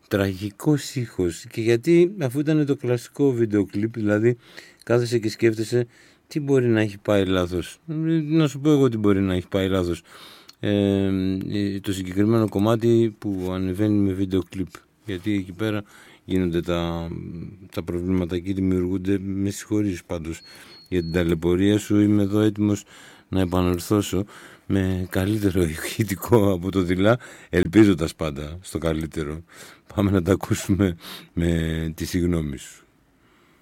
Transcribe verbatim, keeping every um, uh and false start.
τραγικός ήχος. Και γιατί, αφού ήταν το κλασικό βίντεο κλιπ, δηλαδή κάθεσαι και σκέφτεσαι τι μπορεί να έχει πάει λάθος. Να σου πω εγώ τι μπορεί να έχει πάει λάθος. Ε, το συγκεκριμένο κομμάτι που ανεβαίνει με βίντεο κλιπ, γιατί εκεί πέρα γίνονται τα, τα προβλήματα και δημιουργούνται. Με συγχωρείς πάντως για την ταλαιπωρία σου, είμαι εδώ έτοιμος να επανορθώσω με καλύτερο ηχητικό από το δειλά, ελπίζοντας πάντα στο καλύτερο. Πάμε να τα ακούσουμε με τη συγγνώμη σου.